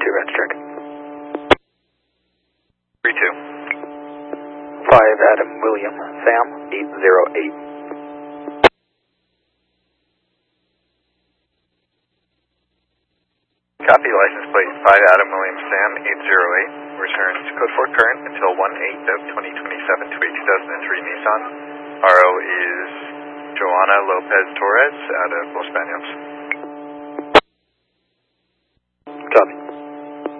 Ranch check. 3-2. 5 Adam William Sam 808. Copy, license plate 5 Adam William Sam 808. Returns code 4 current until 1/8 of 2027 to a 2003 Nissan. RO is Joanna Lopez Torres out of Los Banos.